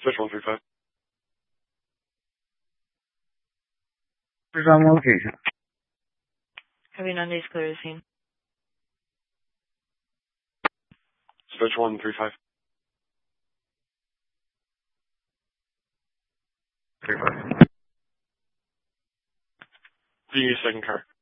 Switch 135. Where's on location? Heavy 90s, clear the scene. Switch 135. 35. Do you need a second car?